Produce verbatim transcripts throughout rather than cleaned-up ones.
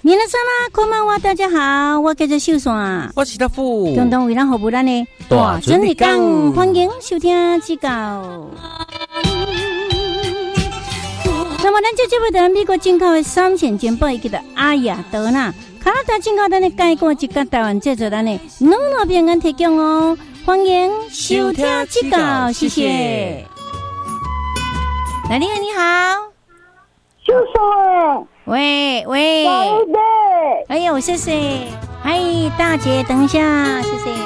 你那啥啦，こんばんは，大家好，我叫做秀山， 我是大富， 共同为咱服务咱的大准日讲，欢迎收听指教。那么咱这节目的美国进口的三线煎包，伊叫做阿雅德纳，加拿大进口咱的介果一甲台湾制作咱的两路平安提供哦，欢迎收听指教，谢谢。来，你好，你好。 秀山， 喂喂，哎呦，谢谢，嗨，大姐，等一下，谢谢。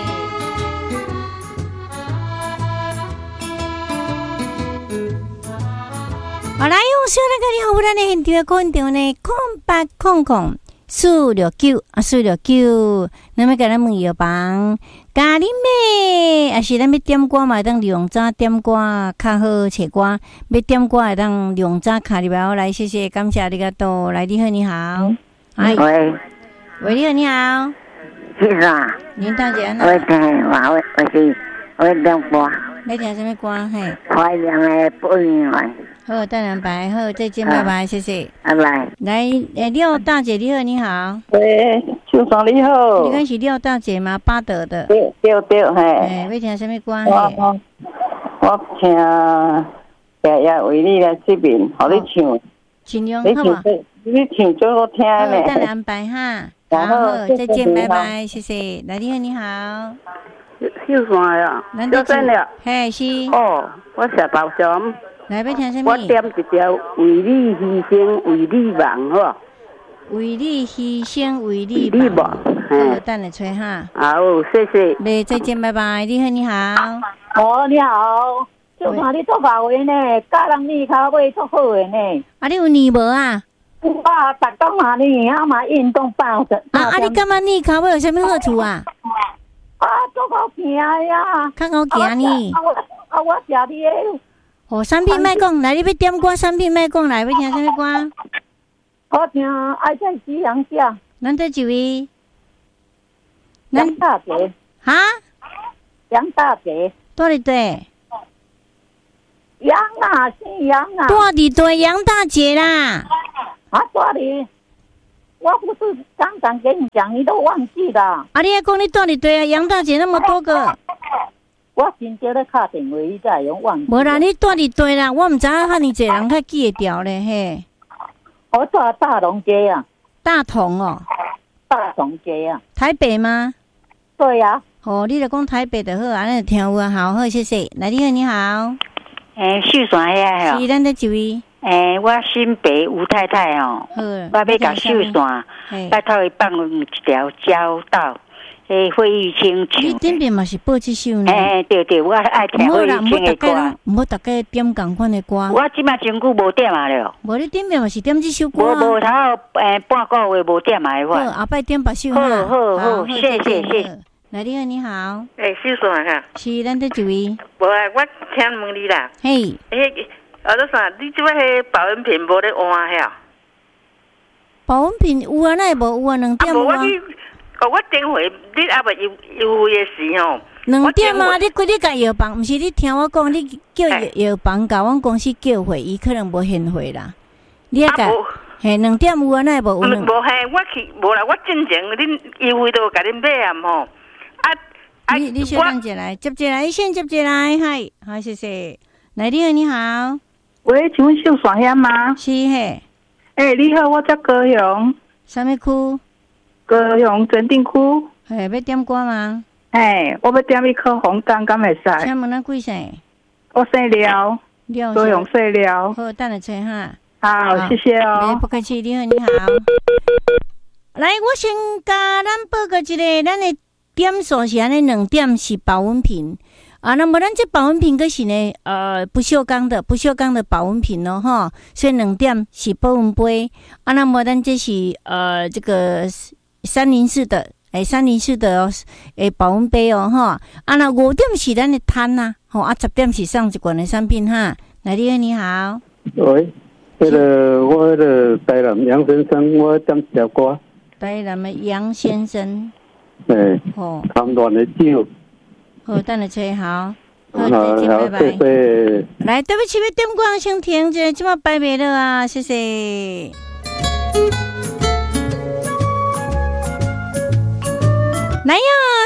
好来，我说那个你好，我咱的现场空调呢，空八空空四六九啊，四六九，那么给咱问药房。咖喱妹，也是咱要点歌嘛，当用早点歌较好找歌，要点歌会当用早卡里边来，谢谢，感谢你个多。来，你好，你好， 哎，喂， 喂，你好，你好， 是啥？ 林大姐， 我听，我我我是我点歌， 你听什么歌？嘿， 快乐的不一样。 好，大两白，好，再见，拜拜，谢谢， 拜拜。 来，诶，廖大姐，你好，你好， 喂，秀山你好， 你敢是廖大姐吗？巴德的， 对对对，嘿， 诶，要听什么歌？ 我我听夜夜为你来这边，和你唱， 尽量你好嘛， 唱你唱最好听好， 呢。 大两白哈，好，再见，拜拜，谢谢，来，你好，你好。 秀山呀， 小真了， 嘿是。 哦，我吃包厢。 来，要听什么？ 我点一条为你牺牲，为你忙，好。 为你牺牲，为你忙。 好，等你吹哈。 好，谢谢。 来，再见，拜拜。你好，你好。 哦，你好。就看你做法会呢，教人你口尾做好的呢。 啊，你有念无啊？ 有啊，逐工嘛呢，啊嘛运动八十。 啊啊，你感觉念口尾有啥物好处啊？ 啊，做好行呀。 较好行呢。 啊我啊我食你的。 哦，产品卖讲，来你要点歌，产品卖讲，来要听什么歌？ 我听爱在夕阳下。 咱这一位， 杨大姐。 哈？ 杨大姐。 住伫对？ 杨啊，姓杨啊。 住伫对杨大姐啦。 啊，住伫。我不是刚刚跟你讲，你都忘记了。 啊，你还讲你住伫对啊？杨大姐那么多个。 我真叫咧敲电话，你才用忘记。 无啦，你住伫对啦，我毋知影遐尼济人较记会掉咧嘿。 我住大同街啊。 大同哦。 大同街啊。 台北吗？ 对啊。 哦，你著讲台北就好，安尼就听有啊，好好谢谢。来，你好，你好。 诶，秀山遐吼。 是咱这一位。 诶，我新北吴太太吼。 好。 我要甲秀山，拜托伊放一条交道。诶，费玉清唱。你顶边嘛是播这首呢？ 诶，对对，我爱听费玉清的歌。 唔好大家点共款的歌。 我即摆真久无点啊了。 无你顶边嘛是点这首歌。 无无头诶，半个月无点啊我。好，后摆点别首好好好，谢谢谢谢。 来，你好，你好。 诶，秀山哈。 是咱这一位。 无啊，我听问你啦。 嘿。 诶，啊，那啥，你即摆迄保温瓶无咧换遐？ 保温瓶有啊，那无有啊，两点有啊。 哦，我电话你阿未优优惠的时吼， 两点啊！你规日甲药房，毋是你听我讲，你叫药药房甲阮公司叫回，伊可能无现回啦。你啊甲嘿两点有啊，那无有？无嘿，我去无啦，我进前恁优惠都甲恁买啊吼。啊啊！你你稍等一来，接一来，先接一来，嗨，好谢谢。来，你好，你好。 喂，请问秀山遐吗？ 是嘿。 诶，你好，我叫高雄。 啥物区？ 高雄镇定区， 嘿，要点歌吗？ 嘿，我要点一颗红蛋，敢会使？ 请问咱几岁？ 我姓廖，高雄姓廖。 好，等下找哈。 好，谢谢哦。 不客气，你好，你好。来，我先甲咱报告一个，咱的点数是安尼，两点是保温瓶啊。那么咱这保温瓶可是呢，呃，不锈钢的，不锈钢的保温瓶哦，哈。所以两点是保温杯啊。那么咱这是呃这个。三零四的，诶，三零四的哦，诶，保温杯哦，哈，啊，那五点是咱的摊呐，吼，啊，十点是上一罐的产品哈。来，你好，你好。 喂，那个我那个台南杨先生，我点一条歌。 台南的杨先生。 诶。哦。谈乱的酒。 好，等下吹好。好，再见，拜拜。谢谢。来，对不起，要点歌先停一下，即马摆袂了啊，谢谢。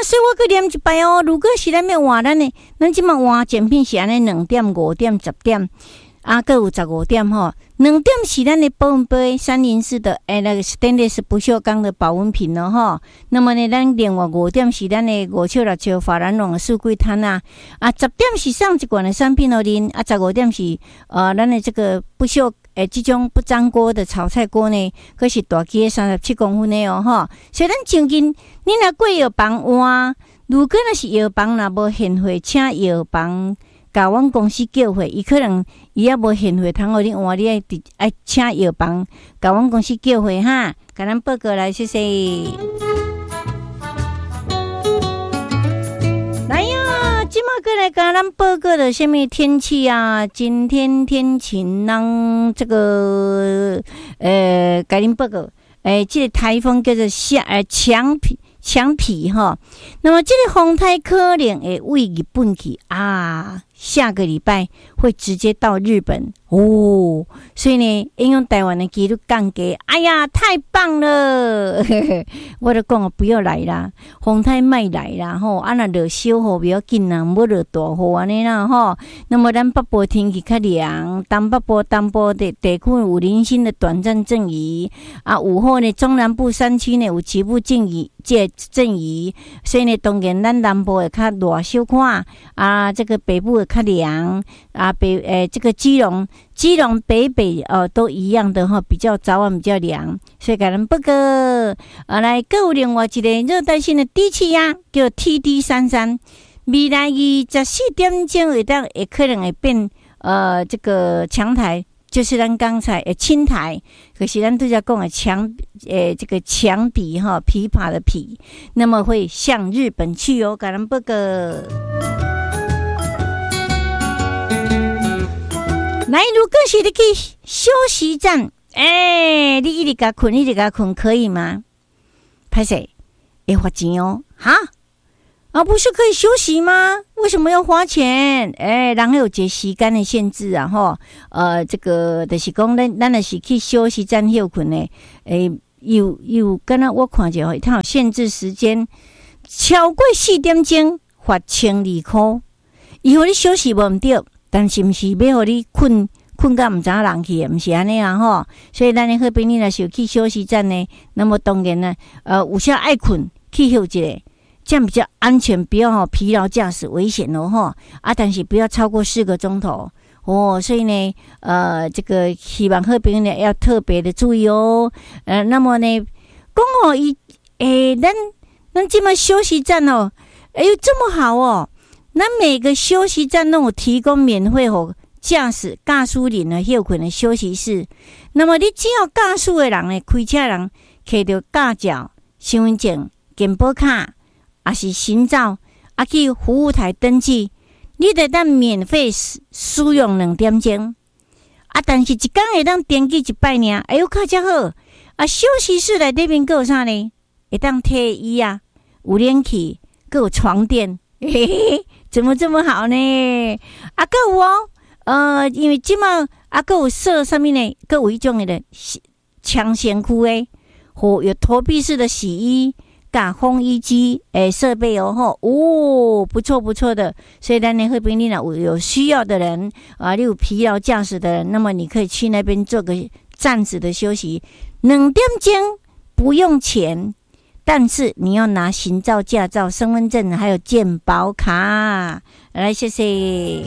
所以我去念一摆哦。如果是咱要换咱的，咱即马换检品是安尼两点、五点、十点，啊，各有十五点吼。两点是咱的保温杯，三零四的诶，那个 stainless 不锈钢的保温瓶咯吼。那么呢，咱另外五点是咱的五笑六笑法兰绒的四季摊啊。啊，十点是上一罐的产品咯恁，啊，十五点是呃咱的这个不锈诶，这种不粘锅的炒菜锅呢，可是大机三十七公分的哦吼。所以咱最近你若过药房换，如果若是药房若无现货，请药房甲阮公司叫回，伊可能伊也无现货通互你换，你爱爱请药房甲阮公司叫回哈，甲咱报告来，谢谢。来呀，即马过来甲咱报告的什么天气啊？今天天晴，让这个呃，甲恁报告，诶、呃，这个台风叫做下呃强皮。强皮哈，那么这个风台可能会为日本去啊，下个礼拜会直接到日本哦，所以呢，应用台湾的几率降低，哎呀，太棒了！呵呵我都讲不要来啦，风台卖来啦吼，啊那落小雨不要紧啦，唔好落大雨安尼啦吼。那么咱北部天气较凉，东北部、东部的地区有零星的短暂阵雨啊，午后呢，中南部山区呢有局部阵雨。这阵雨，所以呢，当然咱南部会较热小可啊，这个北部会较凉啊，北诶、呃、这个基隆、基隆北北呃都一样的哈，比较早晚比较凉，所以甲咱报告啊，来，各有另外一个热带性的低气压叫 T D 三三，未来二十四点钟会当会可能会变呃这个强台。就是咱刚才诶青台，可是咱都在讲的强诶这个强比哈琵琶的琵，那么会向日本去哦，甲咱报告。来，如果是你去休息站，诶、欸，你一直甲困，一直甲困，可以吗？歹势会罚钱哦，哈。啊，不是可以休息吗？为什么要花钱？哎，然后有这时间的限制啊，吼，呃，这个就是讲，咱咱若是去休息站休困呢，诶，有有，敢若我看着吼，它有限制时间，超过四点钟罚千二块。以后你休息无毋对，但是毋是要互你困困到毋知影人去，毋是安尼啊吼。所以咱的好朋友若是有去休息站呢，那么当然呢，呃，有些爱困去休一下。这样比较安全，不要哈疲劳驾驶危险哦哈啊！但是不要超过四个钟头哦。所以呢，呃，这个希望好朋友呢要特别的注意哦。呃，那么呢，讲哦，伊诶，咱咱这么休息站哦，哎呦这么好哦！咱每个休息站都有提供免费哦驾驶驾驶人的休困的休息室。那么你只要驾驶的人呢，开车人摕到驾照、身份证、健保卡。啊是行照，啊去服务台登记，你得当免费使用两点钟，啊，但是一天会当登记一摆尔，哎呦，较才好。啊，休息室内底面还有啥呢？会当退椅啊，有冷气，还有床垫，嘿嘿，怎么这么好呢？啊，还有哦，呃，因为即马啊，还有设什么呢？还有一种的抢先区诶，或有投币式的洗衣。加烘衣机诶设备哦吼哦不错不错的，所以咱呢会便利呢有需要的人啊，你有疲劳驾驶的人，那么你可以去那边做个暂时的休息，两点钟不用钱，但是你要拿行照、驾照、身份证还有健保卡。来，谢谢。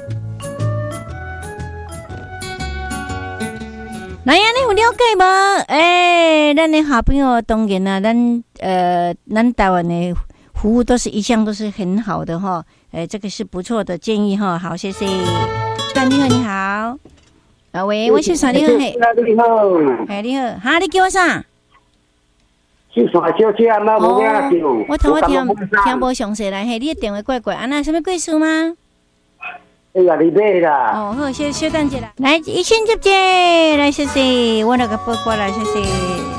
来呀，你有了解吗？诶、欸，咱的好朋友当然啊，咱呃，咱台湾的服务都是一向都是很好的哈。诶、欸，这个是不错的建议哈。好，谢谢。干你好，你好。啊喂，我是啥你好嘿？ 你好。 哎，你好，哈，你叫我啥？ 是啥小姐啊？那无要紧。 我头我听听无详细来，嘿，你的电话怪怪，啊那什么贵数吗？ 哎呀，你买啦！ 哦，好，小小等一下啦。来，一千接接，来谢谢，我那个报告来谢谢。